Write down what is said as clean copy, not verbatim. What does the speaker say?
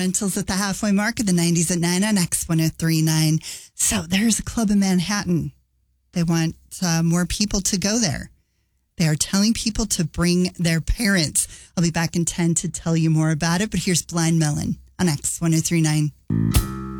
rentals at the halfway mark of the 90s at 9 on X1039. So there's a club in Manhattan. They want more people to go there. They are telling people to bring their parents. I'll be back in 10 to tell you more about it, but here's Blind Melon on X1039.